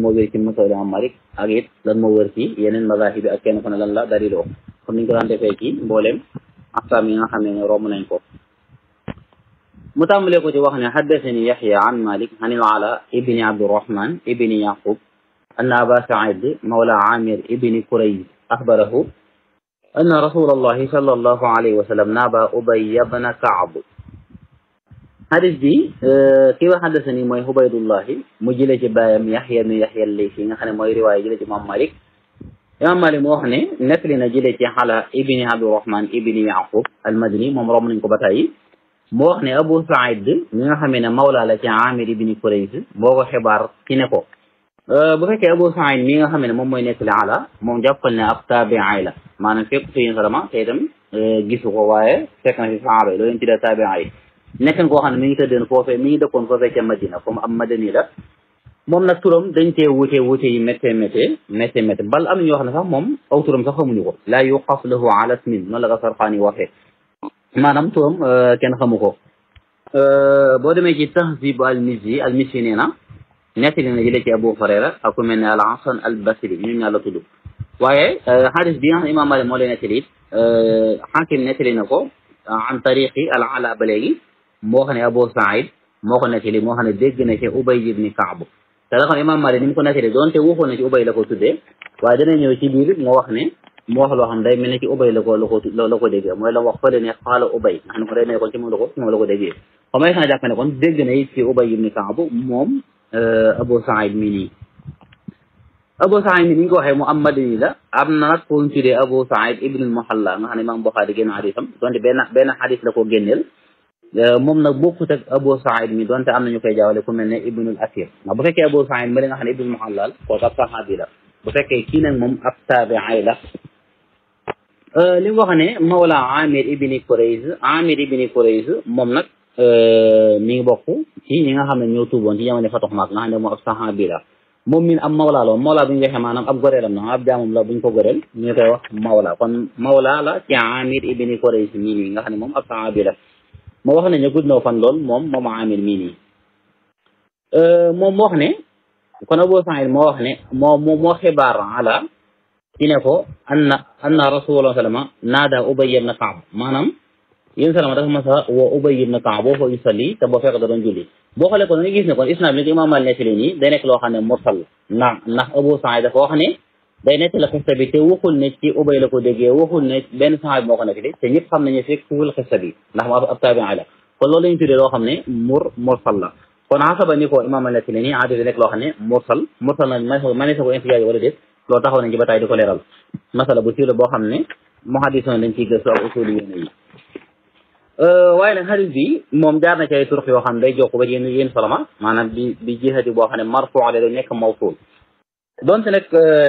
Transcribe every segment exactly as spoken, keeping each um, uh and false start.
moo wér ci masal Imam Malik ak it lan moo wér ci yeneen mazahib bi ak kenn ku ne lan la daliloo comme niñ ko daan defee ci mbooleem ahkaam yi nga xam ne romb nañ ko mu tàmbalee ko ci wax ne haddathani Yahya an Malik an al-Ala ibni Abdurrahman ibni Yaqub anna Aba Sa'id mawla Amir ibni Kurayz akhbarahu anna rasulallahi sallallahu alayhi wa sallam naaba Ubay ibn Ka'b hadis bi kii wax haddasani mooy Ubaydullahi mu jëlee ci baayam Yaxya ibn Yaxya al-Laysi nga xam ne mooy riwaaya jëlee ci Imam Malik Imam Malik moo wax ne nettali na jëlee ci Ala ibni Abdurrahman ibni Yaqub al-Madani moom romb nañ ko ba tey moo wax ne Abu Saïd mi nga xamee ne mawla la ci Amir ibni Kurayz moo ko xibaar ci ne ko bu fekkee Abu Saïd mi nga xam ne moom mooy nettali Ala moom jàppal ne ab taabi'i la maanaam fekk suñu salama te itam gisu ko waaye fekk na fi sahaaba yi loolu leen tuddee taabi'i nekkan koo xam ne mi ngi tëddeen foofee mi ngi dëkkoon foofee ca Madina comme am madani la moom nag turam dañ cee wute wute yi méttee méttee méttee méttee bal am na ñoo xam ne sax moom aw turam sax xamuñu ko laa yuqaf lahu ala ismin noonu la ko Sarqaani waxee maanaam turam kenn xamu ko boo demee ci Tahzib al-Mizzi al-Mizzi nee na nettali na jëlee ci Abu Hurayra ak ku mel ne al-Hasan al-Basri ñun ñaar la tudd waaye xadis bi nga xam ne Imam Malik moo lay nettali it Hakim nettali na ko an tariqi al-Ala ba léegi moo xam ne Abu Saïd moo ko nettali moo xam ne dégg na ci Ubay ibn Ka'b te la xam ne Imam Malik ni mu ko nettali doonte waxoon na ci Ubay la ko tuddee waaye dana ñëw ci biir moo wax ne mu wax loo xam day mel ne ci Ubay la ko la ko la ko déggee mooy la wax fële ne xaala Ubay nga xam ne ko day ne kon ci moom la ko ci moom la ko déggee xam nga jàpp ne kon dégg na it ci Ubay ibn Ka'b moom Abu Saïd mi nii Abu Saïd mi ni ñu ko waxee mu am madani la am na nag ko ñu tuddee Abu Saïd ibn al-Muhalla nga xam ne Imam Bukhari génn xadisam donte benn benn xadis la ko génneel moom nag bokkut ak Abu Saïd mi donte am nañu koy jaawale ku mel ne Ibnul Asir ndax bu fekkee Abu Saïd ma li nga xam ne Ibnul Muhallal kooku ab saxaabi la bu fekkee kii nag moom ab taabi'i la li mu wax ne mawla Amir ibni Kurayz Amir ibni Kurayz moom nag mi ngi bokk ci ñi nga xam ne ñoo tuuboon ci jamono Fatu Makka nga xam ne moom ab saxaabi la moom min am mawla la mawla bu ñu waxee maanaam ab goreelam na ab jaamam la bu ñu ko goreel ñu koy wax mawla kon mawla la ci Amir ibni Kurayz mii nii nga xam ne moom ab saxaabi la moo wax ne ñu gudd na fan lool moom moom Amir mii nii moom moo wax ne kon Abu Saïd moo wax ne moo moo moo xibaar Ala ci ne ko anna anna rasulullah sallama naada Ubay ibn Ka'b maanaam yéen salama dafa mas a woo Ubay ibn Ka'b boo fa yusalli te boo fekk da doon julli boo xoolee kon nga gis ne kon isnaad bi Imam Malik nettali nii day nekk loo xam ne mursal ndax ndax Abu Saïd dafa wax ne day nettali xista bi te waxul ne ci Ubay la ko déggee waxul ne benn saxaabi moo ko nettali te ñëpp xam nañu fekk fuul xista bi ndax mu ab taabi'i la kon loolu lañu tuddee loo xam ne mur mursal la kon xasaba ni ko Imam Malik nettali nii aada di nekk loo xam ne mursal mursal nag ma ne sa ko intijaaj wala déet loolu taxaw nañ ci bataay di ko leeral masala bu siiw la boo xam ne muhaddisoon dañ ciy gëstu ak usuli yéen yi waaye nag xadis bi moom jaar na ci ay turux yoo xam ne day jokk ba ci yéen yéen soloma maanaam bi bi jihati boo xam ne marfu la day nekk mawsul donte nag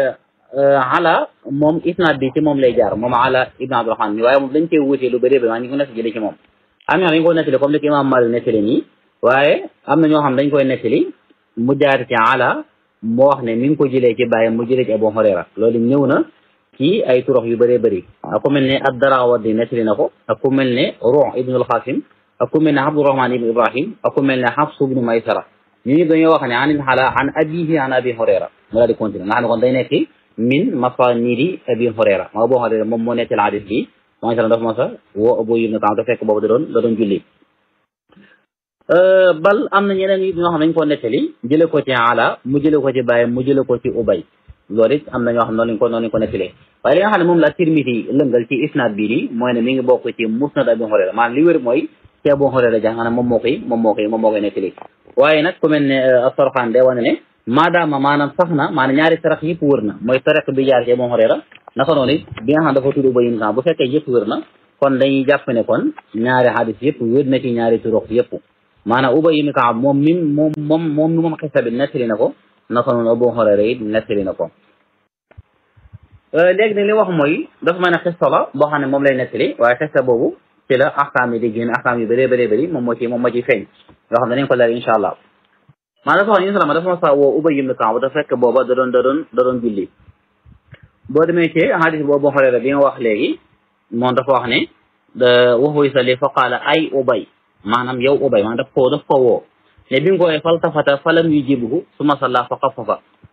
Ala moom isnaad bi ci moom lay jaar moom Ala ibn Abdurrahman mi waaye moom dañ koy wutee lu bëri ba maa ngi ko nekk jëlee ci moom am ñoo xam dañ koy nettali comme li ko Imam Malik nettali nii waaye am na ñoo xam dañ koy nettali mu jaar ci Ala moo wax ne mi ngi ko jëlee ci bàyyam mu jëlee ci Abu Hurayra loolu ñëw na ci ay turux yu bëree bëri ak ku mel ne ad-Darawardi nettali na ko ak ku mel ne Ruh ibn al-Qasim ak ku mel ne Abdurrahman ibn Ibrahim ak ku mel ne Hafs ibn Maysara ñu ñi dañoo wax ne an Ala an abihi an Abi Hurayra mu daal di continuer nga xam ne kon day nekk min masanidi Abi Hurayra maa Abu Hurayra moom moo nettali hadis bi maa ngi dafa mos a woo Abu ibn Ka'b te fekk boobu da doon da doon julli bal am na ñeneen yi ñoo xam ne dañ ko nettali jële ko ci Ala mu jële ko ci bàyyam mu jële ko ci Ubay loolu it am na ñoo xam noonu lañ ko noonu lañ ko nettalee waaye li nga xam ne moom la Tirmidhi lëngal ci isnaad bii nii mooy ne mi ngi bokk ci musnad Abi Hurayra maanaam li wér mooy ci Abu Hurayra jàng na moom moo koy moom moo koy moom moo koy nettali waaye nag ku mel ne as-Sarxaan day wane ne maadaama maanaam sax na maanaam ñaari tarax yëpp wër na mooy tariq bi jaar ci Abu Hurayra naka noonu it bi nga xam dafa tudd Ubay ibn Ka'b bu fekkee yëpp wër na kon dañuy jàpp ne kon ñaari hadis yëpp wér na ci ñaari turuq yëpp maanaam Ubay ibn Ka'b moom mi moom moom moom mi moom xisa bi nettali na ko naka noonu Abu Hurayra it nettali na ko léegi nag li wax mooy dafa mën a xista la boo xam ne moom lay nettali waaye xista boobu ci la axkaam yi di génn axkaam yu bëree bëree bëri moom moo ci moom moo ciy feeñ yoo xam ne dañ ko leer incha allah maanaam dafa wax ni salama dafa ma sa woo Ubay ibn Ka'b dafa fekk booba da doon da doon da doon julli boo demee ci hadis boobu xoolee la bi nga wax léegi moom dafa wax ne da waxuy sali fa qaala ay Ubay maanaam yow Ubay maanaam daf ko daf ko woo ne bi nga ko wooyee faltafata falam yujibuhu summa salla fa xafafa